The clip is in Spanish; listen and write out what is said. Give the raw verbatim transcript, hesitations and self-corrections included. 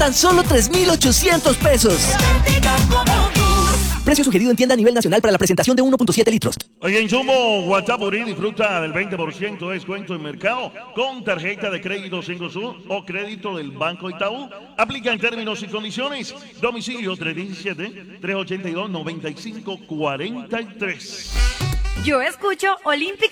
tan solo tres mil ochocientos pesos. Precio sugerido en tienda a nivel nacional para la presentación de uno punto siete litros. Oye, en Jumbo, Guatapurí disfruta del veinte por ciento de descuento en mercado con tarjeta de crédito Cencosud o crédito del Banco Itaú. Aplica en términos y condiciones. Domicilio tres uno siete, tres ocho dos, nueve cinco cuatro tres. Yo escucho Olímpica